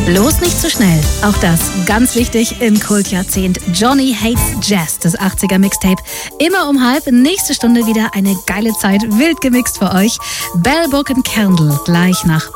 Bloß nicht zu schnell. Auch das ganz wichtig im Kultjahrzehnt. Johnny Hates Jazz, das 80er Mixtape. Immer um 12:30, nächste Stunde wieder eine geile Zeit, wild gemixt für euch. Bell, Book & Candle, gleich nach